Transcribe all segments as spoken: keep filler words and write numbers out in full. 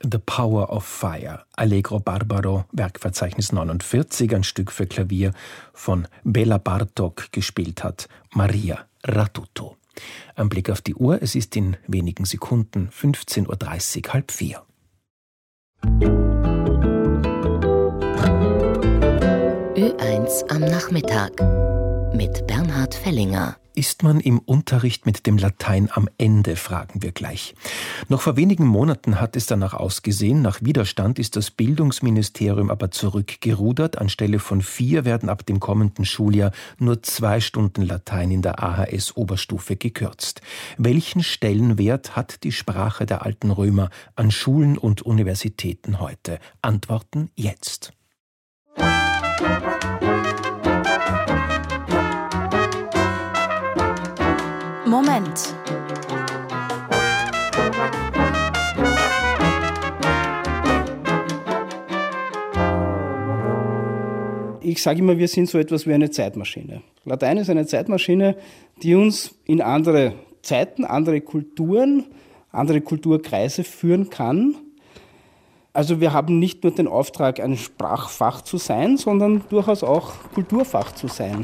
The Power of Fire, Allegro Barbaro, Werkverzeichnis neunundvierzig, ein Stück für Klavier von Bela Bartok, gespielt hat Maria Ratuto. Ein Blick auf die Uhr, es ist in wenigen Sekunden fünfzehn Uhr dreißig, halb vier. Ö eins am Nachmittag mit Bernhard Fellinger. Ist man im Unterricht mit dem Latein am Ende, fragen wir gleich. Noch vor wenigen Monaten hat es danach ausgesehen. Nach Widerstand ist das Bildungsministerium aber zurückgerudert. Anstelle von vier werden ab dem kommenden Schuljahr nur zwei Stunden Latein in der A H S-Oberstufe gekürzt. Welchen Stellenwert hat die Sprache der alten Römer an Schulen und Universitäten heute? Antworten jetzt. Moment. Ich sage immer, wir sind so etwas wie eine Zeitmaschine. Latein ist eine Zeitmaschine, die uns in andere Zeiten, andere Kulturen, andere Kulturkreise führen kann. Also wir haben nicht nur den Auftrag, ein Sprachfach zu sein, sondern durchaus auch Kulturfach zu sein.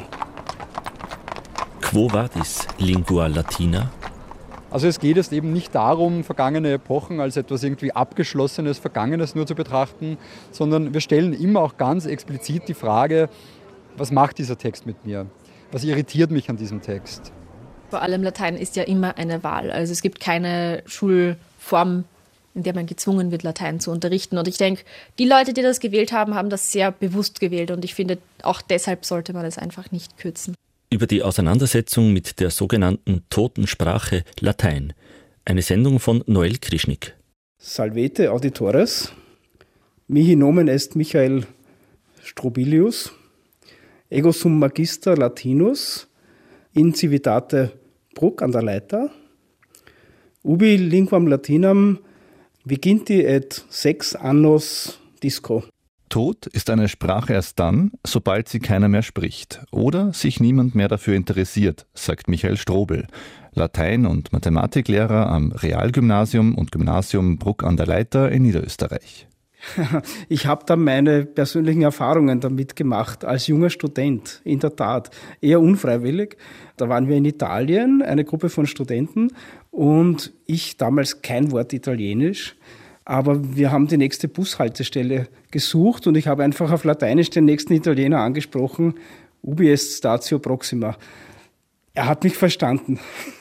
Quo vadis lingua latina? Also es geht jetzt eben nicht darum, vergangene Epochen als etwas irgendwie Abgeschlossenes, Vergangenes nur zu betrachten, sondern wir stellen immer auch ganz explizit die Frage, was macht dieser Text mit mir? Was irritiert mich an diesem Text? Vor allem Latein ist ja immer eine Wahl. Also es gibt keine Schulform, in der man gezwungen wird, Latein zu unterrichten. Und ich denke, die Leute, die das gewählt haben, haben das sehr bewusst gewählt. Und ich finde, auch deshalb sollte man es einfach nicht kürzen. Über die Auseinandersetzung mit der sogenannten toten Sprache Latein. Eine Sendung von Noel Krischnik. Salvete auditores, mihi nomen est Michael Strobilius, ego sum magister Latinus, in civitate Bruck an der Leiter, ubi linguam Latinam viginti et sex annos disco. Tot ist eine Sprache erst dann, sobald sie keiner mehr spricht oder sich niemand mehr dafür interessiert, sagt Michael Strobel, Latein- und Mathematiklehrer am Realgymnasium und Gymnasium Bruck an der Leiter in Niederösterreich. Ich habe da meine persönlichen Erfahrungen damit gemacht, als junger Student, in der Tat, eher unfreiwillig. Da waren wir in Italien, eine Gruppe von Studenten, und ich damals kein Wort Italienisch. Aber wir haben die nächste Bushaltestelle gesucht und ich habe einfach auf Lateinisch den nächsten Italiener angesprochen, ubi est statio proxima. Er hat mich verstanden.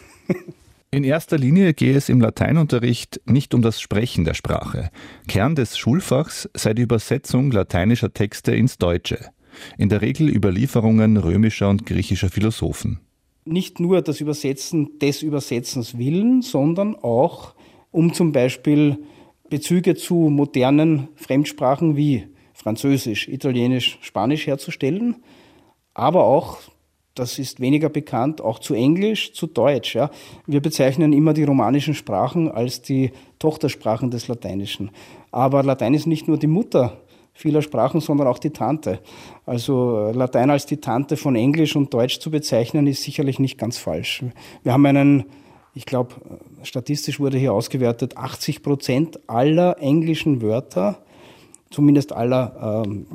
In erster Linie gehe es im Lateinunterricht nicht um das Sprechen der Sprache. Kern des Schulfachs sei die Übersetzung lateinischer Texte ins Deutsche. In der Regel Überlieferungen römischer und griechischer Philosophen. Nicht nur das Übersetzen des Übersetzens willen, sondern auch um zum Beispiel Bezüge zu modernen Fremdsprachen wie Französisch, Italienisch, Spanisch herzustellen, aber auch, das ist weniger bekannt, auch zu Englisch, zu Deutsch. Ja. Wir bezeichnen immer die romanischen Sprachen als die Tochtersprachen des Lateinischen. Aber Latein ist nicht nur die Mutter vieler Sprachen, sondern auch die Tante. Also Latein als die Tante von Englisch und Deutsch zu bezeichnen, ist sicherlich nicht ganz falsch. Wir haben einen, ich glaube, statistisch wurde hier ausgewertet, achtzig Prozent aller englischen Wörter, zumindest aller ähm,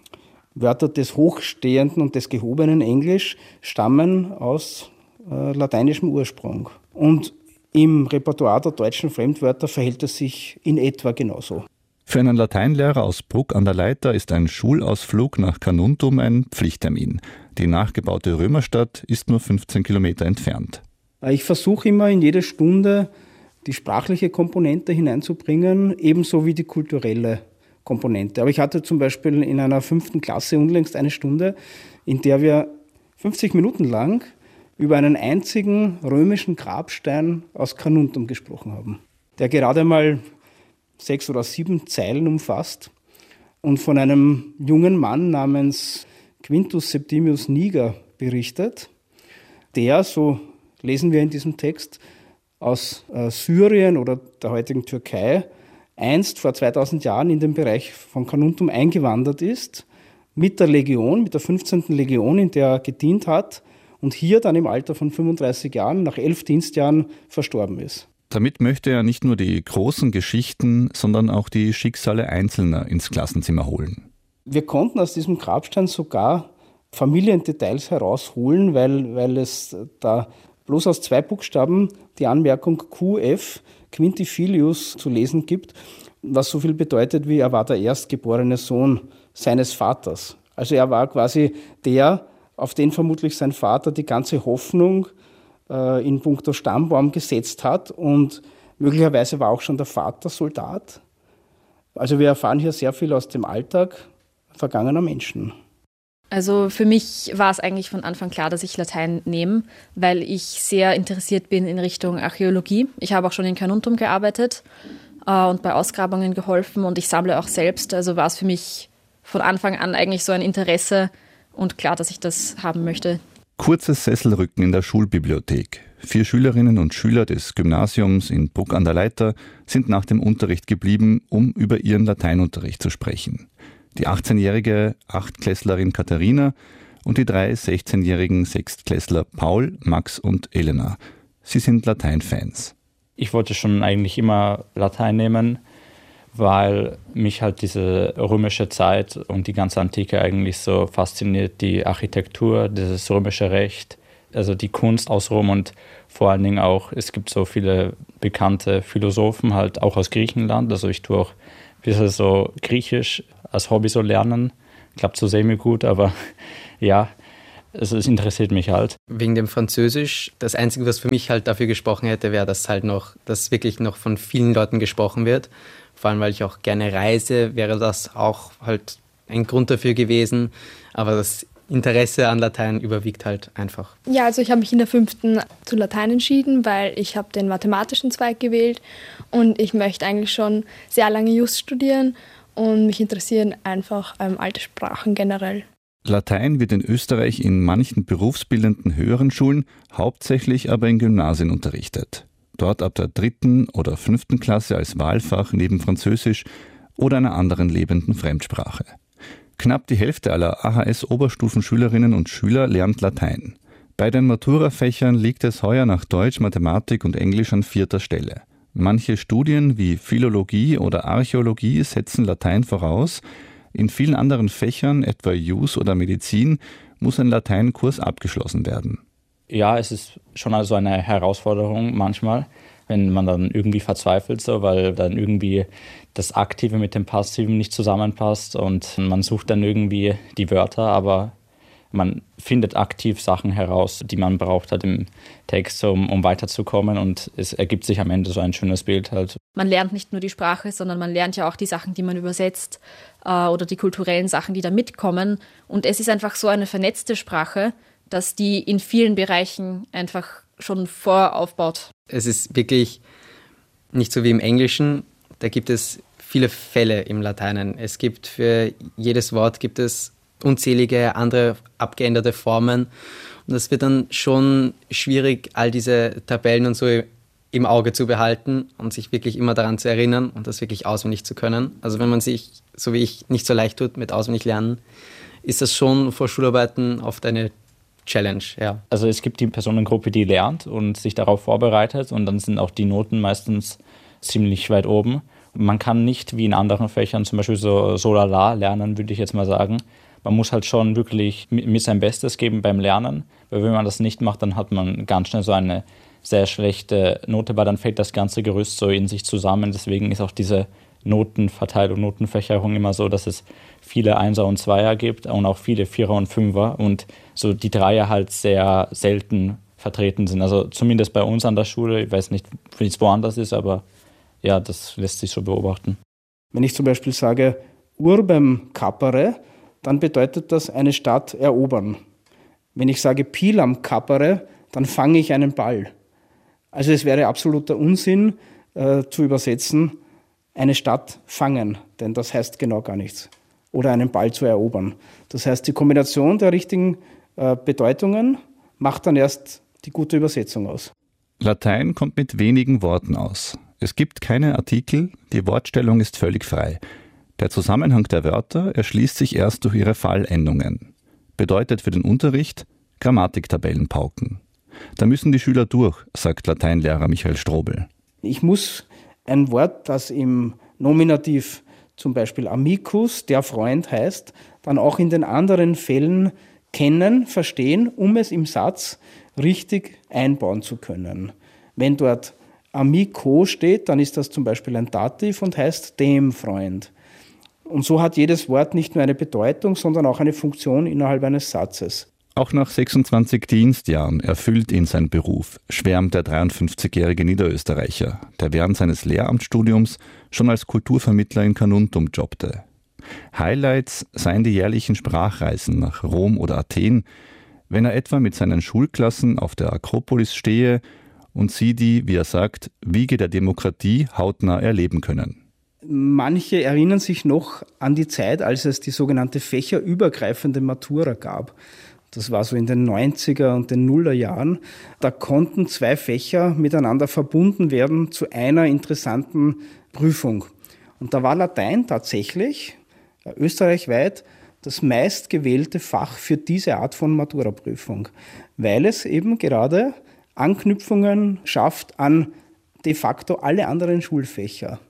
Wörter des hochstehenden und des gehobenen Englisch, stammen aus äh, lateinischem Ursprung. Und im Repertoire der deutschen Fremdwörter verhält es sich in etwa genauso. Für einen Lateinlehrer aus Bruck an der Leiter ist ein Schulausflug nach Carnuntum ein Pflichttermin. Die nachgebaute Römerstadt ist nur fünfzehn Kilometer entfernt. Ich versuche immer in jede Stunde die sprachliche Komponente hineinzubringen, ebenso wie die kulturelle Komponente. Aber ich hatte zum Beispiel in einer fünften Klasse unlängst eine Stunde, in der wir fünfzig Minuten lang über einen einzigen römischen Grabstein aus Carnuntum gesprochen haben, der gerade mal sechs oder sieben Zeilen umfasst und von einem jungen Mann namens Quintus Septimius Niger berichtet, der, so lesen wir in diesem Text, aus äh, Syrien oder der heutigen Türkei einst vor zweitausend Jahren in den Bereich von Carnuntum eingewandert ist, mit der Legion, mit der fünfzehnten Legion, in der er gedient hat und hier dann im Alter von fünfunddreißig Jahren, nach elf Dienstjahren, verstorben ist. Damit möchte er nicht nur die großen Geschichten, sondern auch die Schicksale Einzelner ins Klassenzimmer holen. Wir konnten aus diesem Grabstein sogar Familiendetails herausholen, weil, weil es da bloß aus zwei Buchstaben die Anmerkung Q F, Quintifilius, zu lesen gibt, was so viel bedeutet wie er war der erstgeborene Sohn seines Vaters. Also er war quasi der, auf den vermutlich sein Vater die ganze Hoffnung äh, in puncto Stammbaum gesetzt hat, und möglicherweise war auch schon der Vater Soldat. Also wir erfahren hier sehr viel aus dem Alltag vergangener Menschen. Also für mich war es eigentlich von Anfang klar, dass ich Latein nehme, weil ich sehr interessiert bin in Richtung Archäologie. Ich habe auch schon in Carnuntum gearbeitet äh, und bei Ausgrabungen geholfen, und ich sammle auch selbst. Also war es für mich von Anfang an eigentlich so ein Interesse und klar, dass ich das haben möchte. Kurzes Sesselrücken in der Schulbibliothek. Vier Schülerinnen und Schüler des Gymnasiums in Bruck an der Leitha sind nach dem Unterricht geblieben, um über ihren Lateinunterricht zu sprechen. Die achtzehnjährige Achtklässlerin Katharina und die drei sechzehnjährigen Sechstklässler Paul, Max und Elena. Sie sind Lateinfans. Ich wollte schon eigentlich immer Latein nehmen, weil mich halt diese römische Zeit und die ganze Antike eigentlich so fasziniert. Die Architektur, dieses römische Recht, also die Kunst aus Rom, und vor allen Dingen auch, es gibt so viele bekannte Philosophen, halt auch aus Griechenland. Also ich tue auch ein bisschen so Griechisch als Hobby so lernen. Klappt so semi-gut, aber ja, es, es interessiert mich halt. Wegen dem Französisch, das Einzige, was für mich halt dafür gesprochen hätte, wäre, dass halt noch, dass wirklich noch von vielen Leuten gesprochen wird. Vor allem, weil ich auch gerne reise, wäre das auch halt ein Grund dafür gewesen. Aber das Interesse an Latein überwiegt halt einfach. Ja, also ich habe mich in der fünften zu Latein entschieden, weil ich habe den mathematischen Zweig gewählt und ich möchte eigentlich schon sehr lange Jus studieren und mich interessieren einfach ähm, alte Sprachen generell. Latein wird in Österreich in manchen berufsbildenden höheren Schulen, hauptsächlich aber in Gymnasien unterrichtet. Dort ab der dritten oder fünften Klasse als Wahlfach neben Französisch oder einer anderen lebenden Fremdsprache. Knapp die Hälfte aller A H S-Oberstufenschülerinnen und Schüler lernt Latein. Bei den Matura-Fächern liegt es heuer nach Deutsch, Mathematik und Englisch an vierter Stelle. Manche Studien wie Philologie oder Archäologie setzen Latein voraus. In vielen anderen Fächern, etwa Jus oder Medizin, muss ein Lateinkurs abgeschlossen werden. Ja, es ist schon also eine Herausforderung manchmal, wenn man dann irgendwie verzweifelt, so, weil dann irgendwie das Aktive mit dem Passiven nicht zusammenpasst und man sucht dann irgendwie die Wörter, aber man findet aktiv Sachen heraus, die man braucht halt im Text, um, um weiterzukommen, und es ergibt sich am Ende so ein schönes Bild halt. Man lernt nicht nur die Sprache, sondern man lernt ja auch die Sachen, die man übersetzt äh, oder die kulturellen Sachen, die da mitkommen, und es ist einfach so eine vernetzte Sprache, dass die in vielen Bereichen einfach schon voraufbaut. Es ist wirklich nicht so wie im Englischen, da gibt es viele Fälle im Lateinen. Es gibt für jedes Wort gibt es unzählige andere abgeänderte Formen, und es wird dann schon schwierig, all diese Tabellen und so im Auge zu behalten und sich wirklich immer daran zu erinnern und das wirklich auswendig zu können. Also wenn man sich, so wie ich, nicht so leicht tut mit auswendig lernen, ist das schon vor Schularbeiten oft eine Challenge, ja. Also es gibt die Personengruppe, die lernt und sich darauf vorbereitet, und dann sind auch die Noten meistens ziemlich weit oben. Man kann nicht wie in anderen Fächern zum Beispiel so, so lala lernen, würde ich jetzt mal sagen. Man muss halt schon wirklich mit sein Bestes geben beim Lernen, weil wenn man das nicht macht, dann hat man ganz schnell so eine sehr schlechte Note, weil dann fällt das ganze Gerüst so in sich zusammen. Deswegen ist auch diese Notenverteilung, Notenfächerung immer so, dass es viele Einser und Zweier gibt und auch viele Vierer und Fünfer, und so die Dreier halt sehr selten vertreten sind. Also zumindest bei uns an der Schule, ich weiß nicht, wie es woanders ist, aber ja, das lässt sich so beobachten. Wenn ich zum Beispiel sage urbem capere, dann bedeutet das eine Stadt erobern. Wenn ich sage pilam capere, dann fange ich einen Ball. Also es wäre absoluter Unsinn äh, zu übersetzen, eine Stadt fangen, denn das heißt genau gar nichts. Oder einen Ball zu erobern. Das heißt, die Kombination der richtigen äh, Bedeutungen macht dann erst die gute Übersetzung aus. Latein kommt mit wenigen Worten aus. Es gibt keine Artikel, die Wortstellung ist völlig frei. Der Zusammenhang der Wörter erschließt sich erst durch ihre Fallendungen. Bedeutet für den Unterricht Grammatiktabellen pauken. Da müssen die Schüler durch, sagt Lateinlehrer Michael Strobel. Ich muss ein Wort, das im Nominativ zum Beispiel amicus, der Freund heißt, dann auch in den anderen Fällen kennen, verstehen, um es im Satz richtig einbauen zu können. Wenn dort amico steht, dann ist das zum Beispiel ein Dativ und heißt dem Freund. Und so hat jedes Wort nicht nur eine Bedeutung, sondern auch eine Funktion innerhalb eines Satzes. Auch nach sechsundzwanzig Dienstjahren erfüllt ihn sein Beruf, schwärmt der dreiundfünfzigjährige Niederösterreicher, der während seines Lehramtsstudiums schon als Kulturvermittler in Carnuntum jobbte. Highlights seien die jährlichen Sprachreisen nach Rom oder Athen, wenn er etwa mit seinen Schulklassen auf der Akropolis stehe und sie die, wie er sagt, Wiege der Demokratie hautnah erleben können. Manche erinnern sich noch an die Zeit, als es die sogenannte fächerübergreifende Matura gab. Das war so in den neunziger und den Nullerjahren. Da konnten zwei Fächer miteinander verbunden werden zu einer interessanten Prüfung. Und da war Latein tatsächlich österreichweit das meistgewählte Fach für diese Art von Matura-Prüfung, weil es eben gerade Anknüpfungen schafft an de facto alle anderen Schulfächer.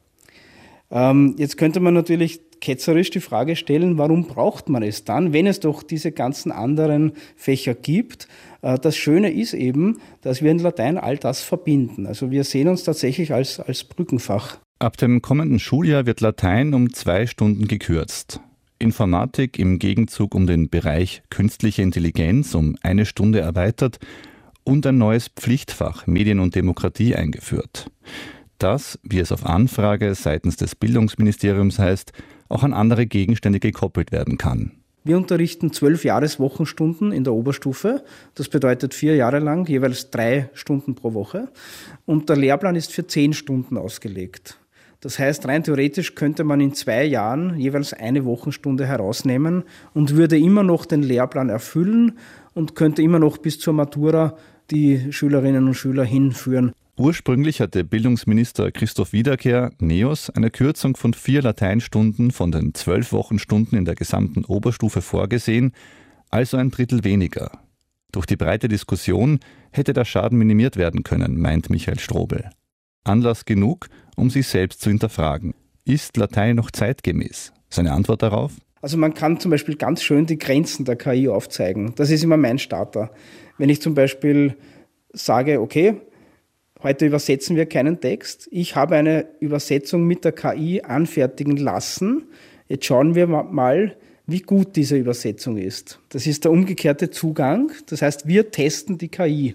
Ähm, jetzt könnte man natürlich ketzerisch die Frage stellen, warum braucht man es dann, wenn es doch diese ganzen anderen Fächer gibt? Äh, das Schöne ist eben, dass wir in Latein all das verbinden. Also wir sehen uns tatsächlich als, als Brückenfach. Ab dem kommenden Schuljahr wird Latein um zwei Stunden gekürzt. Informatik im Gegenzug um den Bereich künstliche Intelligenz um eine Stunde erweitert und ein neues Pflichtfach Medien und Demokratie eingeführt. Das, wie es auf Anfrage seitens des Bildungsministeriums heißt, auch an andere Gegenstände gekoppelt werden kann. Wir unterrichten zwölf Jahreswochenstunden in der Oberstufe. Das bedeutet vier Jahre lang, jeweils drei Stunden pro Woche. Und der Lehrplan ist für zehn Stunden ausgelegt. Das heißt, rein theoretisch könnte man in zwei Jahren jeweils eine Wochenstunde herausnehmen und würde immer noch den Lehrplan erfüllen und könnte immer noch bis zur Matura die Schülerinnen und Schüler hinführen. Ursprünglich hatte Bildungsminister Christoph Wiederkehr, NEOS, eine Kürzung von vier Lateinstunden von den zwölf Wochenstunden in der gesamten Oberstufe vorgesehen, also ein Drittel weniger. Durch die breite Diskussion hätte der Schaden minimiert werden können, meint Michael Strobel. Anlass genug, um sich selbst zu hinterfragen. Ist Latein noch zeitgemäß? Seine Antwort darauf? Also man kann zum Beispiel ganz schön die Grenzen der K I aufzeigen. Das ist immer mein Starter. Wenn ich zum Beispiel sage, okay, heute übersetzen wir keinen Text. Ich habe eine Übersetzung mit der K I anfertigen lassen. Jetzt schauen wir mal, wie gut diese Übersetzung ist. Das ist der umgekehrte Zugang. Das heißt, wir testen die K I.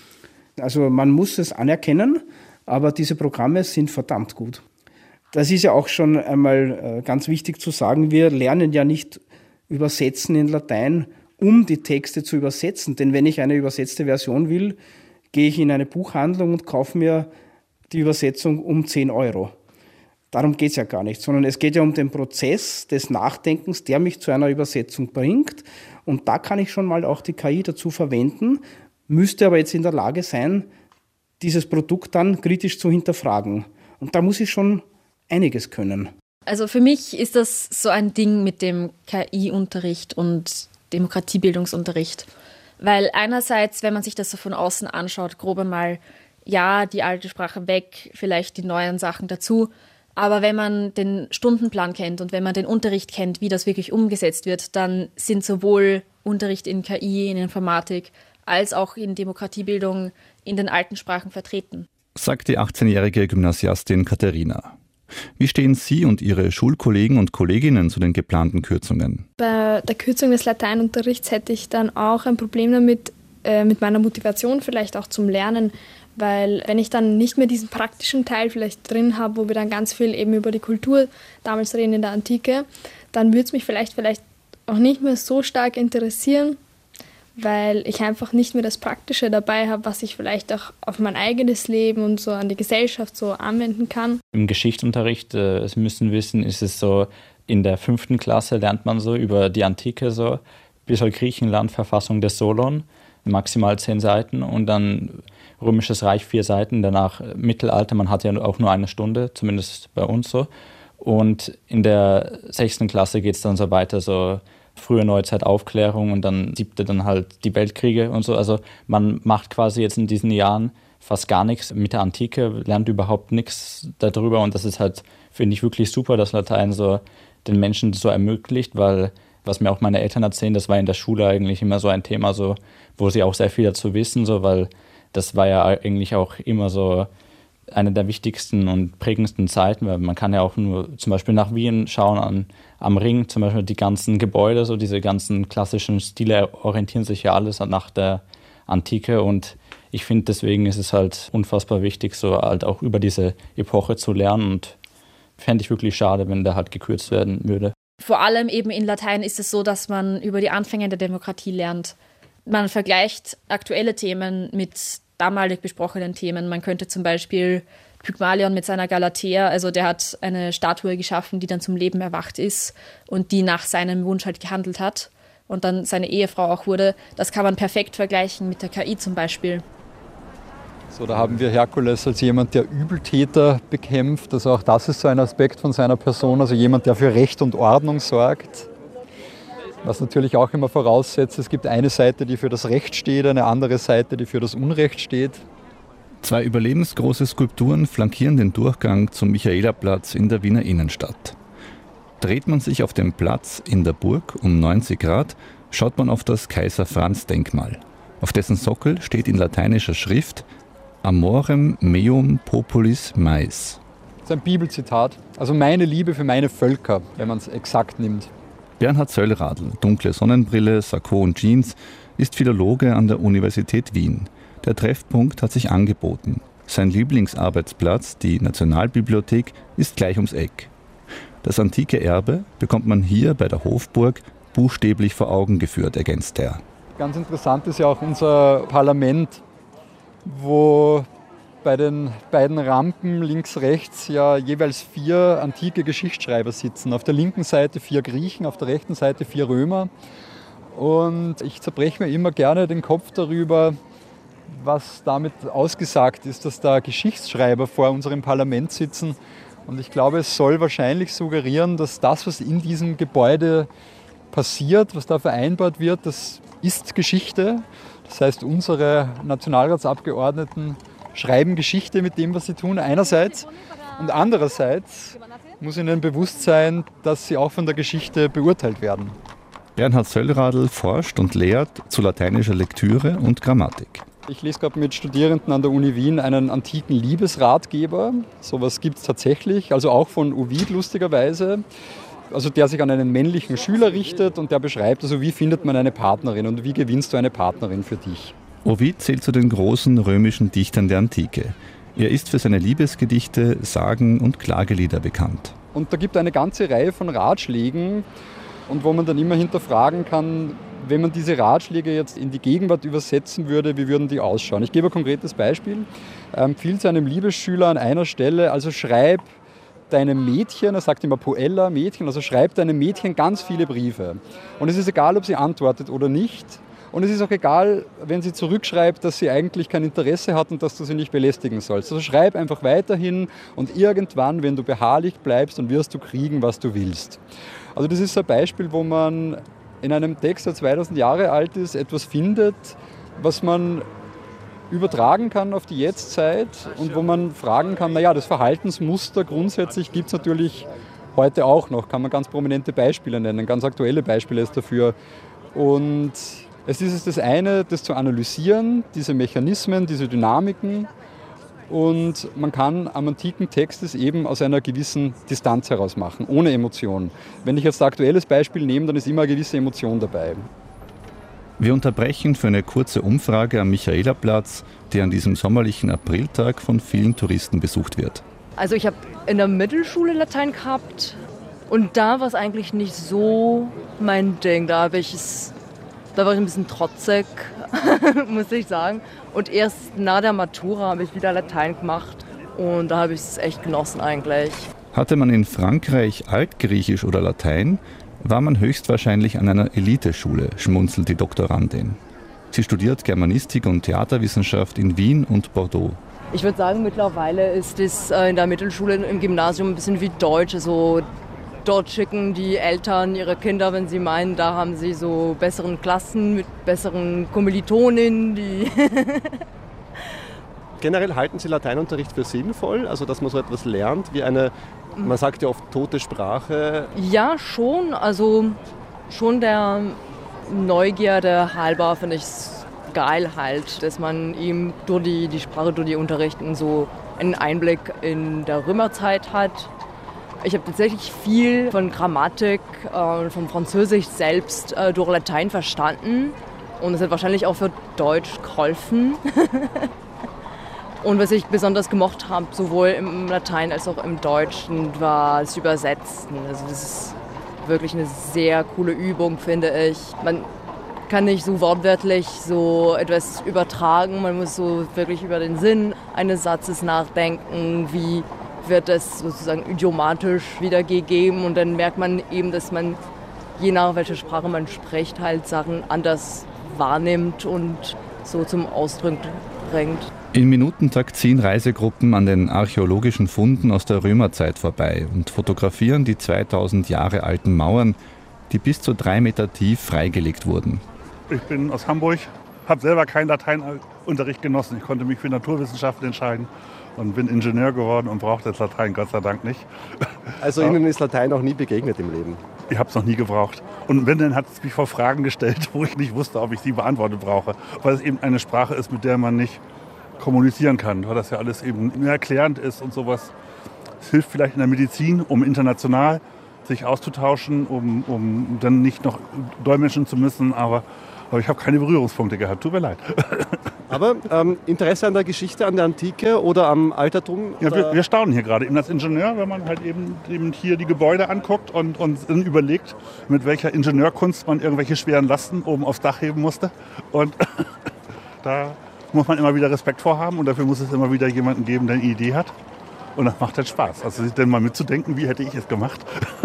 Also man muss es anerkennen, aber diese Programme sind verdammt gut. Das ist ja auch schon einmal ganz wichtig zu sagen. Wir lernen ja nicht übersetzen in Latein, um die Texte zu übersetzen. Denn wenn ich eine übersetzte Version will, gehe ich in eine Buchhandlung und kaufe mir die Übersetzung um zehn Euro. Darum geht es ja gar nicht, sondern es geht ja um den Prozess des Nachdenkens, der mich zu einer Übersetzung bringt. Und da kann ich schon mal auch die K I dazu verwenden, müsste aber jetzt in der Lage sein, dieses Produkt dann kritisch zu hinterfragen. Und da muss ich schon einiges können. Also für mich ist das so ein Ding mit dem K I-Unterricht und Demokratiebildungsunterricht. Weil einerseits, wenn man sich das so von außen anschaut, grob einmal, ja, die alte Sprache weg, vielleicht die neuen Sachen dazu. Aber wenn man den Stundenplan kennt und wenn man den Unterricht kennt, wie das wirklich umgesetzt wird, dann sind sowohl Unterricht in K I, in Informatik, als auch in Demokratiebildung in den alten Sprachen vertreten. Sagt die achtzehnjährige Gymnasiastin Katharina. Wie stehen Sie und Ihre Schulkollegen und Kolleginnen zu den geplanten Kürzungen? Bei der Kürzung des Lateinunterrichts hätte ich dann auch ein Problem damit, äh, mit meiner Motivation vielleicht auch zum Lernen, weil wenn ich dann nicht mehr diesen praktischen Teil vielleicht drin habe, wo wir dann ganz viel eben über die Kultur damals reden in der Antike, dann würde es mich vielleicht, vielleicht auch nicht mehr so stark interessieren, weil ich einfach nicht mehr das Praktische dabei habe, was ich vielleicht auch auf mein eigenes Leben und so an die Gesellschaft so anwenden kann. Im Geschichtsunterricht, äh, Sie müssen wissen, ist es so, in der fünften Klasse lernt man so über die Antike so, bis halt Griechenland, Verfassung des Solon, maximal zehn Seiten und dann Römisches Reich vier Seiten, danach Mittelalter, man hat ja auch nur eine Stunde, zumindest bei uns so. Und in der sechsten Klasse geht es dann so weiter, so frühe Neuzeit, Aufklärung und dann siebte dann halt die Weltkriege und so. Also man macht quasi jetzt in diesen Jahren fast gar nichts mit der Antike, lernt überhaupt nichts darüber und das ist halt, finde ich, wirklich super, dass Latein so den Menschen so ermöglicht, weil, was mir auch meine Eltern erzählen, das war in der Schule eigentlich immer so ein Thema, so, wo sie auch sehr viel dazu wissen, so, weil das war ja eigentlich auch immer so eine der wichtigsten und prägendsten Zeiten, weil man kann ja auch nur zum Beispiel nach Wien schauen, an, am Ring zum Beispiel die ganzen Gebäude, so diese ganzen klassischen Stile orientieren sich ja alles nach der Antike und ich finde, deswegen ist es halt unfassbar wichtig, so halt auch über diese Epoche zu lernen und fände ich wirklich schade, wenn der halt gekürzt werden würde. Vor allem eben in Latein ist es so, dass man über die Anfänge der Demokratie lernt. Man vergleicht aktuelle Themen mit damalig besprochenen Themen. Man könnte zum Beispiel Pygmalion mit seiner Galatea, also der hat eine Statue geschaffen, die dann zum Leben erwacht ist und die nach seinem Wunsch halt gehandelt hat und dann seine Ehefrau auch wurde. Das kann man perfekt vergleichen mit der K I zum Beispiel. So, da haben wir Herkules als jemand, der Übeltäter bekämpft. Also auch das ist so ein Aspekt von seiner Person, also jemand, der für Recht und Ordnung sorgt. Was natürlich auch immer voraussetzt, es gibt eine Seite, die für das Recht steht, eine andere Seite, die für das Unrecht steht. Zwei überlebensgroße Skulpturen flankieren den Durchgang zum Michaelerplatz in der Wiener Innenstadt. Dreht man sich auf dem Platz in der Burg um neunzig Grad, schaut man auf das Kaiser-Franz-Denkmal. Auf dessen Sockel steht in lateinischer Schrift Amorem meum populis mais. Das ist ein Bibelzitat, also meine Liebe für meine Völker, wenn man es exakt nimmt. Bernhard Söllradl, dunkle Sonnenbrille, Sakko und Jeans, ist Philologe an der Universität Wien. Der Treffpunkt hat sich angeboten. Sein Lieblingsarbeitsplatz, die Nationalbibliothek, ist gleich ums Eck. Das antike Erbe bekommt man hier bei der Hofburg buchstäblich vor Augen geführt, ergänzt er. Ganz interessant ist ja auch unser Parlament, wo bei den beiden Rampen links, rechts ja jeweils vier antike Geschichtsschreiber sitzen. Auf der linken Seite vier Griechen, auf der rechten Seite vier Römer. Und ich zerbreche mir immer gerne den Kopf darüber, was damit ausgesagt ist, dass da Geschichtsschreiber vor unserem Parlament sitzen. Und ich glaube, es soll wahrscheinlich suggerieren, dass das, was in diesem Gebäude passiert, was da vereinbart wird, das ist Geschichte. Das heißt, unsere Nationalratsabgeordneten schreiben Geschichte mit dem, was sie tun, einerseits. Und andererseits muss ihnen bewusst sein, dass sie auch von der Geschichte beurteilt werden. Bernhard Söllradl forscht und lehrt zu lateinischer Lektüre und Grammatik. Ich lese gerade mit Studierenden an der Uni Wien einen antiken Liebesratgeber. Sowas gibt es tatsächlich, also auch von Ovid lustigerweise. Also der sich an einen männlichen Schüler richtet und der beschreibt, also wie findet man eine Partnerin und wie gewinnst du eine Partnerin für dich. Ovid zählt zu den großen römischen Dichtern der Antike. Er ist für seine Liebesgedichte, Sagen und Klagelieder bekannt. Und da gibt es eine ganze Reihe von Ratschlägen, und wo man dann immer hinterfragen kann, wenn man diese Ratschläge jetzt in die Gegenwart übersetzen würde, wie würden die ausschauen? Ich gebe ein konkretes Beispiel. Er empfiehlt seinem Liebesschüler an einer Stelle, also schreib deinem Mädchen, er sagt immer Poella, Mädchen, also schreib deinem Mädchen ganz viele Briefe. Und es ist egal, ob sie antwortet oder nicht. Und es ist auch egal, wenn sie zurückschreibt, dass sie eigentlich kein Interesse hat und dass du sie nicht belästigen sollst. Also schreib einfach weiterhin und irgendwann, wenn du beharrlich bleibst, dann wirst du kriegen, was du willst. Also das ist ein Beispiel, wo man in einem Text, der zweitausend Jahre alt ist, etwas findet, was man übertragen kann auf die Jetztzeit und wo man fragen kann, naja, das Verhaltensmuster grundsätzlich gibt es natürlich heute auch noch, kann man ganz prominente Beispiele nennen, ganz aktuelle Beispiele ist dafür. Und es ist das eine, das zu analysieren, diese Mechanismen, diese Dynamiken, und man kann am antiken Text es eben aus einer gewissen Distanz heraus machen, ohne Emotion. Wenn ich jetzt ein aktuelles Beispiel nehme, dann ist immer eine gewisse Emotion dabei. Wir unterbrechen für eine kurze Umfrage am Michaelerplatz, der an diesem sommerlichen Apriltag von vielen Touristen besucht wird. Also ich habe in der Mittelschule Latein gehabt und da war es eigentlich nicht so mein Ding. Da, habe ich es, da war ich ein bisschen trotzig, muss ich sagen. Und erst nach der Matura habe ich wieder Latein gemacht und da habe ich es echt genossen eigentlich. Hatte man in Frankreich Altgriechisch oder Latein, war man höchstwahrscheinlich an einer Eliteschule, schmunzelt die Doktorandin. Sie studiert Germanistik und Theaterwissenschaft in Wien und Bordeaux. Ich würde sagen, mittlerweile ist es in der Mittelschule, im Gymnasium ein bisschen wie Deutsch. Also dort schicken die Eltern ihre Kinder, wenn sie meinen, da haben sie so besseren Klassen mit besseren Kommilitoninnen. Die Generell halten Sie Lateinunterricht für sinnvoll, also dass man so etwas lernt, wie eine, man sagt ja oft, tote Sprache? Ja, schon. Also schon der Neugierde halber finde ich es geil halt, dass man ihm durch die, die Sprache, durch die Unterrichten so einen Einblick in der Römerzeit hat. Ich habe tatsächlich viel von Grammatik, äh, vom Französisch selbst äh, durch Latein verstanden. Und das hat wahrscheinlich auch für Deutsch geholfen. Und was ich besonders gemocht habe, sowohl im Latein als auch im Deutschen, war das Übersetzen. Also das ist wirklich eine sehr coole Übung, finde ich. Man kann nicht so wortwörtlich so etwas übertragen. Man muss so wirklich über den Sinn eines Satzes nachdenken, wie wird das sozusagen idiomatisch wiedergegeben. Und dann merkt man eben, dass man, je nach welcher Sprache man spricht, halt Sachen anders wahrnimmt und so zum Ausdruck bringt. In Minutentakt ziehen Reisegruppen an den archäologischen Funden aus der Römerzeit vorbei und fotografieren die zweitausend Jahre alten Mauern, die bis zu drei Meter tief freigelegt wurden. Ich bin aus Hamburg, habe selber keinen Lateinunterricht genossen. Ich konnte mich für Naturwissenschaften entscheiden und bin Ingenieur geworden und brauchte das Latein Gott sei Dank nicht. Also Ihnen ist Latein auch nie begegnet im Leben? Ich habe es noch nie gebraucht. Und wenn, dann hat es mich vor Fragen gestellt, wo ich nicht wusste, ob ich sie beantwortet brauche. Weil es eben eine Sprache ist, mit der man nicht kommunizieren kann, weil das ja alles eben mehr erklärend ist und sowas. Es hilft vielleicht in der Medizin, um international sich auszutauschen, um, um dann nicht noch dolmetschen zu müssen, aber, aber ich habe keine Berührungspunkte gehabt, tut mir leid. Aber ähm, Interesse an der Geschichte, an der Antike oder am Altertum? Ja, wir, wir staunen hier gerade eben als Ingenieur, wenn man halt eben, eben hier die Gebäude anguckt und, und überlegt, mit welcher Ingenieurkunst man irgendwelche schweren Lasten oben aufs Dach heben musste. Und da muss man immer wieder Respekt vorhaben und dafür muss es immer wieder jemanden geben, der eine Idee hat. Und das macht halt Spaß. Also sich dann mal mitzudenken, wie hätte ich es gemacht.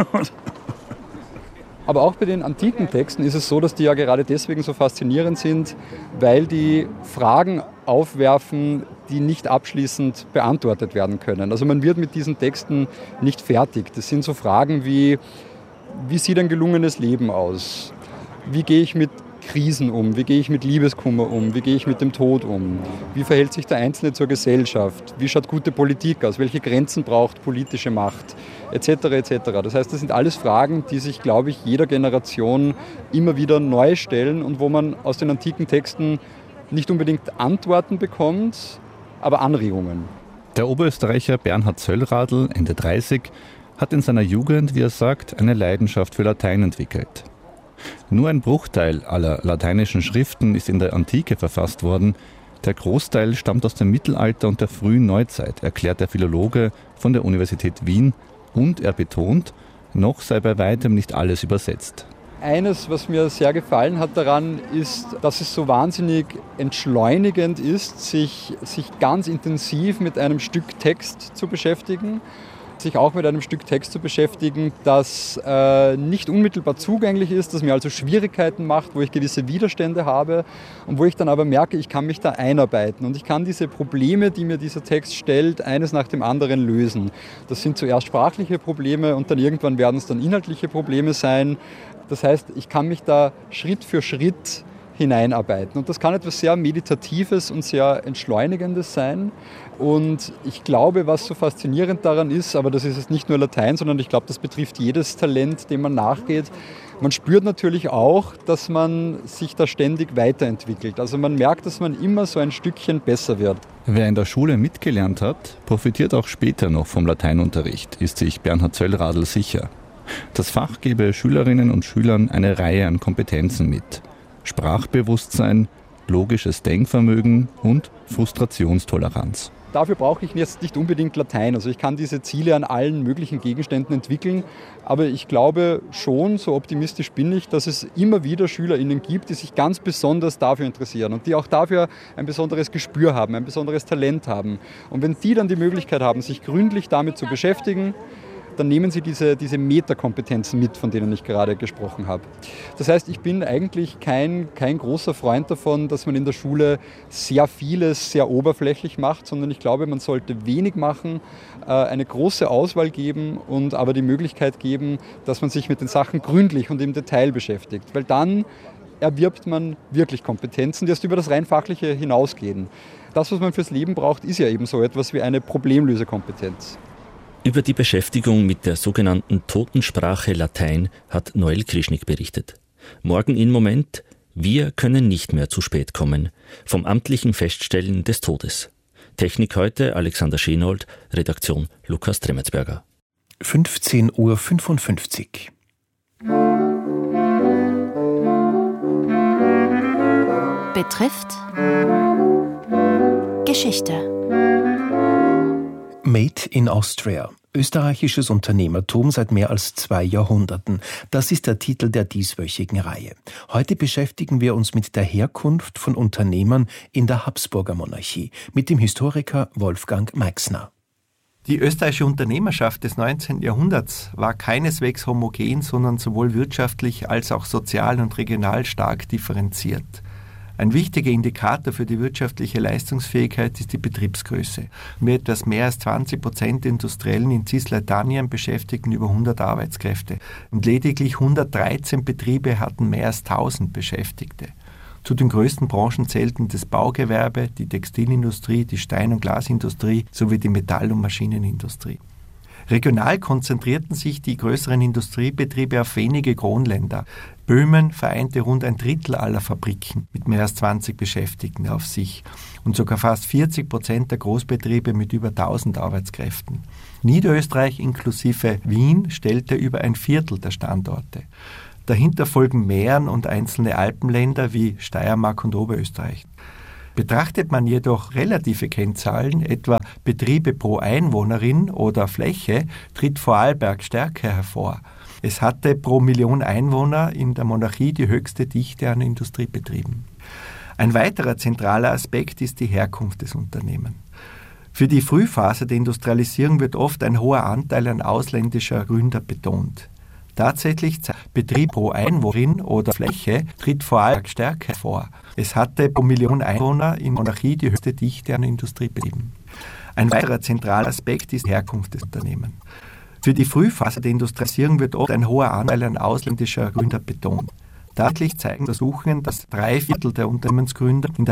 Aber auch bei den antiken Texten ist es so, dass die ja gerade deswegen so faszinierend sind, weil die Fragen aufwerfen, die nicht abschließend beantwortet werden können. Also man wird mit diesen Texten nicht fertig. Das sind so Fragen wie, wie sieht ein gelungenes Leben aus? Wie gehe ich mit Krisen um? Wie gehe ich mit Liebeskummer um? Wie gehe ich mit dem Tod um? Wie verhält sich der Einzelne zur Gesellschaft? Wie schaut gute Politik aus? Welche Grenzen braucht politische Macht? Etc. et cetera. Das heißt, das sind alles Fragen, die sich, glaube ich, jeder Generation immer wieder neu stellen und wo man aus den antiken Texten nicht unbedingt Antworten bekommt, aber Anregungen. Der Oberösterreicher Bernhard Söllradl, Ende dreißig, hat in seiner Jugend, wie er sagt, eine Leidenschaft für Latein entwickelt. Nur ein Bruchteil aller lateinischen Schriften ist in der Antike verfasst worden. Der Großteil stammt aus dem Mittelalter und der frühen Neuzeit, erklärt der Philologe von der Universität Wien. Und er betont, noch sei bei weitem nicht alles übersetzt. Eines, was mir sehr gefallen hat daran, ist, dass es so wahnsinnig entschleunigend ist, sich, sich ganz intensiv mit einem Stück Text zu beschäftigen. Sich auch mit einem Stück Text zu beschäftigen, das äh, nicht unmittelbar zugänglich ist, das mir also Schwierigkeiten macht, wo ich gewisse Widerstände habe und wo ich dann aber merke, ich kann mich da einarbeiten und ich kann diese Probleme, die mir dieser Text stellt, eines nach dem anderen lösen. Das sind zuerst sprachliche Probleme und dann irgendwann werden es dann inhaltliche Probleme sein. Das heißt, ich kann mich da Schritt für Schritt hineinarbeiten. Und das kann etwas sehr Meditatives und sehr Entschleunigendes sein. Und ich glaube, was so faszinierend daran ist, aber das ist jetzt nicht nur Latein, sondern ich glaube, das betrifft jedes Talent, dem man nachgeht. Man spürt natürlich auch, dass man sich da ständig weiterentwickelt. Also man merkt, dass man immer so ein Stückchen besser wird. Wer in der Schule mitgelernt hat, profitiert auch später noch vom Lateinunterricht, ist sich Bernhard Söllradl sicher. Das Fach gebe Schülerinnen und Schülern eine Reihe an Kompetenzen mit. Sprachbewusstsein, logisches Denkvermögen und Frustrationstoleranz. Dafür brauche ich jetzt nicht unbedingt Latein. Also ich kann diese Ziele an allen möglichen Gegenständen entwickeln. Aber ich glaube schon, so optimistisch bin ich, dass es immer wieder SchülerInnen gibt, die sich ganz besonders dafür interessieren und die auch dafür ein besonderes Gespür haben, ein besonderes Talent haben. Und wenn die dann die Möglichkeit haben, sich gründlich damit zu beschäftigen, dann nehmen sie diese, diese Metakompetenzen mit, von denen ich gerade gesprochen habe. Das heißt, ich bin eigentlich kein, kein großer Freund davon, dass man in der Schule sehr vieles sehr oberflächlich macht, sondern ich glaube, man sollte wenig machen, eine große Auswahl geben und aber die Möglichkeit geben, dass man sich mit den Sachen gründlich und im Detail beschäftigt. Weil dann erwirbt man wirklich Kompetenzen, die erst über das rein Fachliche hinausgehen. Das, was man fürs Leben braucht, ist ja eben so etwas wie eine Problemlösekompetenz. Über die Beschäftigung mit der sogenannten Totensprache Latein hat Noel Krischnik berichtet. Morgen in Moment: Wir können nicht mehr zu spät kommen. Vom amtlichen Feststellen des Todes. Technik heute Alexander Schenold, Redaktion Lukas Tremetsberger. fünfzehn Uhr fünfundfünfzig. Betrifft Geschichte. Made in Austria. Österreichisches Unternehmertum seit mehr als zwei Jahrhunderten. Das ist der Titel der dieswöchigen Reihe. Heute beschäftigen wir uns mit der Herkunft von Unternehmern in der Habsburger Monarchie, mit dem Historiker Wolfgang Meixner. Die österreichische Unternehmerschaft des neunzehnten Jahrhunderts war keineswegs homogen, sondern sowohl wirtschaftlich als auch sozial und regional stark differenziert. Ein wichtiger Indikator für die wirtschaftliche Leistungsfähigkeit ist die Betriebsgröße. Mit etwas mehr als zwanzig Prozent der Industriellen in Cisleithanien beschäftigten über hundert Arbeitskräfte und lediglich hundertdreizehn Betriebe hatten mehr als tausend Beschäftigte. Zu den größten Branchen zählten das Baugewerbe, die Textilindustrie, die Stein- und Glasindustrie sowie die Metall- und Maschinenindustrie. Regional konzentrierten sich die größeren Industriebetriebe auf wenige Kronländer. Böhmen vereinte rund ein Drittel aller Fabriken mit mehr als zwanzig Beschäftigten auf sich und sogar fast vierzig Prozent der Großbetriebe mit über tausend Arbeitskräften. Niederösterreich inklusive Wien stellte über ein Viertel der Standorte. Dahinter folgen Mähren und einzelne Alpenländer wie Steiermark und Oberösterreich. Betrachtet man jedoch relative Kennzahlen, etwa Betriebe pro Einwohnerin oder Fläche, tritt Vorarlberg stärker hervor. Es hatte pro Million Einwohner in der Monarchie die höchste Dichte an Industriebetrieben. Ein weiterer zentraler Aspekt ist die Herkunft des Unternehmens. Für die Frühphase der Industrialisierung wird oft ein hoher Anteil an ausländischer Gründer betont. Tatsächlich Betrieb pro Einwohnerin oder Fläche tritt vor allem stärker hervor. Es hatte pro Million Einwohner in der Monarchie die höchste Dichte an Industriebetrieben. Ein weiterer zentraler Aspekt ist die Herkunft des Unternehmens. Für die Frühphase der Industrialisierung wird oft ein hoher Anteil an ausländischer Gründer betont. Tatsächlich zeigen Untersuchungen, dass drei Viertel der Unternehmensgründer in der